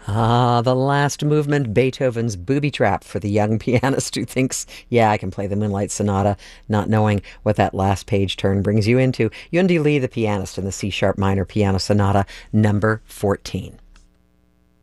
Ah, the last movement, Beethoven's Booby Trap for the young pianist who thinks, yeah, I can play the Moonlight Sonata, not knowing what that last page turn brings you into. Yundi Lee, the pianist in the C sharp minor piano sonata number 14.